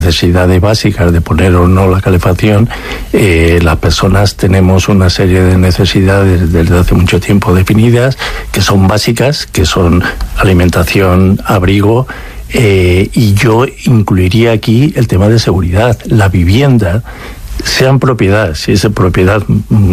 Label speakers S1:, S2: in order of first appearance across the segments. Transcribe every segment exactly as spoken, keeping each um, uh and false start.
S1: necesidades básicas de poner o no la calefacción, eh, las personas tenemos una serie de necesidades desde hace mucho tiempo definidas, que son básicas, que son alimentación, abrigo, eh, y yo incluiría aquí el tema de seguridad. La vivienda, sea en propiedad, si es en propiedad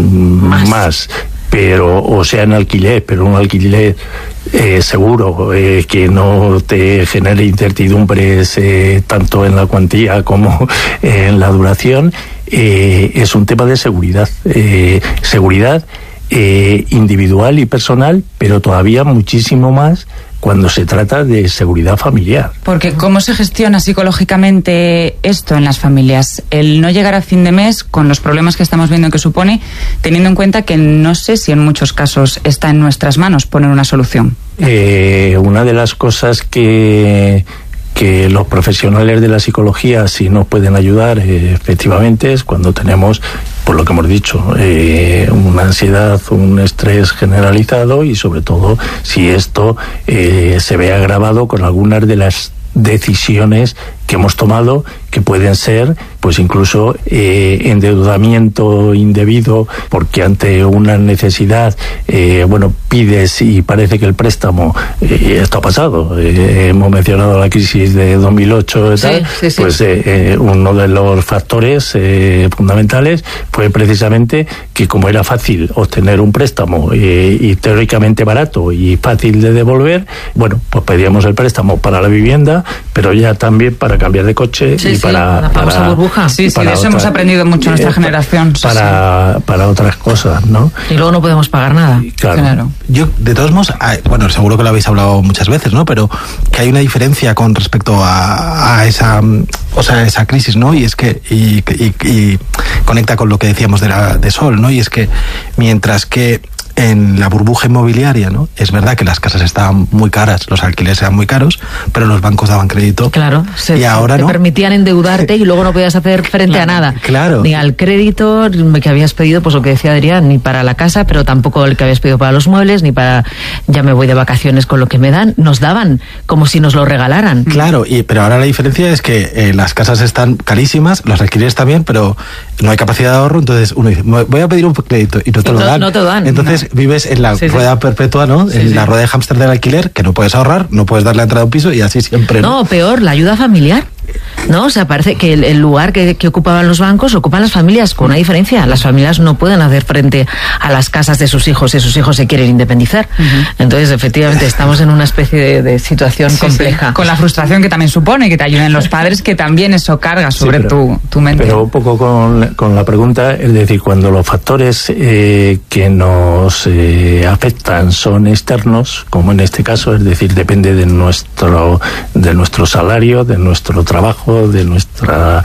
S1: más, más pero o sea en alquiler, pero un alquiler eh, seguro, eh, que no te genere incertidumbres eh, tanto en la cuantía como eh, en la duración, eh, es un tema de seguridad, eh, seguridad eh, individual y personal, pero todavía muchísimo más cuando se trata de seguridad familiar.
S2: Porque ¿cómo se gestiona psicológicamente esto en las familias? El no llegar a fin de mes con los problemas que estamos viendo que supone, teniendo en cuenta que no sé si en muchos casos está en nuestras manos poner una solución.
S1: Eh, una de las cosas que... que los profesionales de la psicología sí nos pueden ayudar, eh, efectivamente, es cuando tenemos, por lo que hemos dicho, eh, una ansiedad, un estrés generalizado, y sobre todo si esto eh, se ve agravado con algunas de las decisiones que hemos tomado, que pueden ser pues incluso eh, endeudamiento indebido, porque ante una necesidad eh, bueno, pides y parece que el préstamo, eh, esto ha pasado, eh, hemos mencionado la crisis de dos mil ocho y tal, sí, sí, sí. Pues eh, eh, uno de los factores eh, fundamentales fue precisamente que como era fácil obtener un préstamo eh, y teóricamente barato y fácil de devolver, bueno, pues pedíamos el préstamo para la vivienda, pero ya también para cambiar de coche, sí, y sí, para
S2: la famosa
S1: para,
S2: burbuja. Sí, sí,
S1: para
S2: de eso
S1: otra,
S2: hemos aprendido mucho en nuestra
S1: eh,
S2: generación.
S1: Para, sí. para otras cosas, ¿no?
S3: Y luego no podemos pagar nada.
S1: Claro. claro.
S4: Yo, de todos modos, bueno, seguro que lo habéis hablado muchas veces, ¿no? Pero que hay una diferencia con respecto a, a esa, o sea, esa crisis, ¿no? Y es que, y, y, y conecta con lo que decíamos de, la, de Sol, ¿no? Y es que mientras que en la burbuja inmobiliaria, ¿no? Es verdad que las casas estaban muy caras, los alquileres eran muy caros, pero los bancos daban crédito.
S3: Claro, se,
S4: y ahora
S3: te
S4: no.
S3: permitían endeudarte y luego no podías hacer frente
S4: claro,
S3: a nada.
S4: Claro.
S3: Ni al crédito que habías pedido, pues lo que decía Adrián, ni para la casa, pero tampoco el que habías pedido para los muebles, ni para ya me voy de vacaciones con lo que me dan. Nos daban como si nos lo regalaran.
S4: Claro, y pero ahora la diferencia es que eh, las casas están carísimas, los alquileres también, pero no hay capacidad de ahorro, entonces uno dice, voy a pedir un crédito y no te lo
S3: no,
S4: dan.
S3: No te dan.
S4: Entonces
S3: no.
S4: vives en la sí, rueda sí. perpetua, ¿no? Sí, en sí. la rueda de hámster del alquiler, que no puedes ahorrar, no puedes darle entrada a un piso y así siempre.
S3: No, no peor, la ayuda familiar. No, o sea, parece que el, el lugar que, que ocupaban los bancos ocupan las familias, con una diferencia. Las familias no pueden hacer frente a las casas de sus hijos si sus hijos se quieren independizar. Uh-huh. Entonces, efectivamente, estamos en una especie de, de situación sí, compleja.
S2: Sí. Con la frustración que también supone que te ayuden los padres, que también eso carga sobre sí, pero, tu, tu mente.
S1: Pero un poco con, con la pregunta, es decir, cuando los factores eh, que nos eh, afectan son externos, como en este caso, es decir, depende de nuestro, de nuestro salario, de nuestro trabajo, trabajo, de nuestra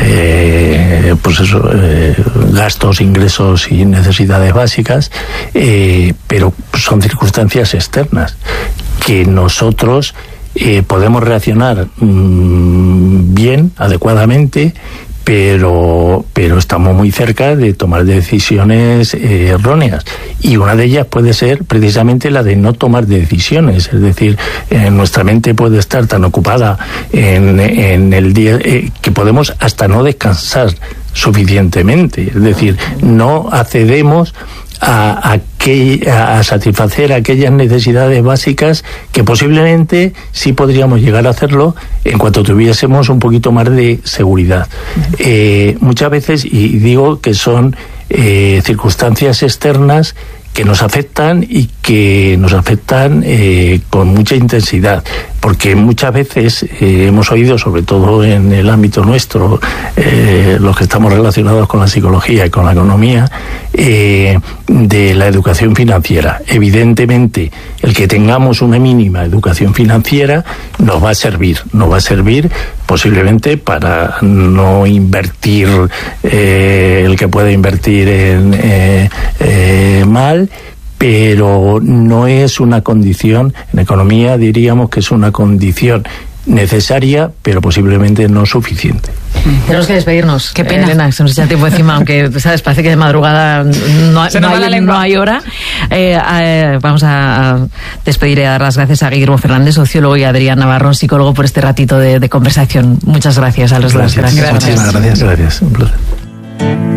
S1: eh, pues eso, eh, gastos, ingresos y necesidades básicas, eh, pero son circunstancias externas que nosotros eh, podemos reaccionar mmm, bien, adecuadamente, pero pero estamos muy cerca de tomar decisiones eh, erróneas, y una de ellas puede ser precisamente la de no tomar decisiones, es decir, eh, nuestra mente puede estar tan ocupada en, en el día eh, que podemos hasta no descansar suficientemente, es decir, no accedemos A, a, que, a satisfacer aquellas necesidades básicas que posiblemente sí podríamos llegar a hacerlo en cuanto tuviésemos un poquito más de seguridad. Uh-huh. Eh, muchas veces, y digo que son eh, circunstancias externas que nos afectan y que nos afectan eh, con mucha intensidad, porque muchas veces eh, hemos oído, sobre todo en el ámbito nuestro, eh, los que estamos relacionados con la psicología y con la economía, eh, de la educación financiera. Evidentemente, el que tengamos una mínima educación financiera nos va a servir, nos va a servir posiblemente para no invertir eh, el que pueda invertir en eh, eh, mal, pero no es una condición, en economía diríamos que es una condición necesaria, pero posiblemente no suficiente.
S3: Tenemos que despedirnos.
S2: Qué pena.
S3: Elena, se nos echa tiempo encima, aunque, ¿sabes? Parece que de madrugada no, no, hay, no hay hora. Eh, eh, vamos a despedir y a dar las gracias a Guillermo Fernández, sociólogo, y a Adrián Navarro, psicólogo, por este ratito de, de conversación. Muchas gracias a los dos.
S4: Gracias.
S3: Gracias.
S4: Muchísimas gracias.
S1: Gracias. Un placer.